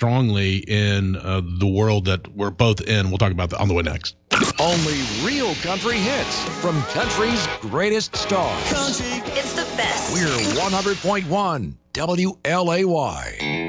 strongly in the world that we're both in. We'll talk about that on the way next. Only real country hits from country's greatest stars. Country. It's the best. We're 100.1 WLAY.